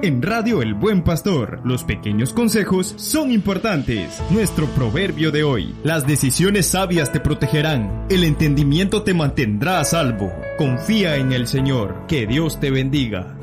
En Radio El Buen Pastor, los pequeños consejos son importantes. Nuestro proverbio de hoy: las decisiones sabias te protegerán, el entendimiento te mantendrá a salvo. Confía en el Señor. Que Dios te bendiga.